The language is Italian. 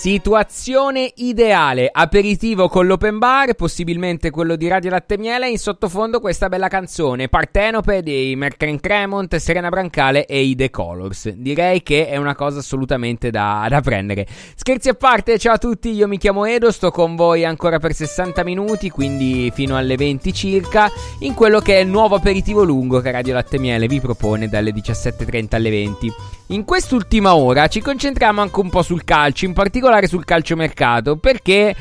Situazione ideale, aperitivo con l'open bar, possibilmente quello di Radio Latte Miele, in sottofondo questa bella canzone Partenope dei Mercren Cremont, Serena Brancale e i The Colors. Direi che è una cosa assolutamente da prendere. Scherzi a parte, ciao a tutti, io mi chiamo Edo, sto con voi ancora per 60 minuti, quindi fino alle 20 circa, in quello che è il nuovo aperitivo lungo che Radio Latte Miele vi propone dalle 17:30 alle 20. In quest'ultima ora ci concentriamo anche un po' sul calcio, in particolare sul calciomercato, perché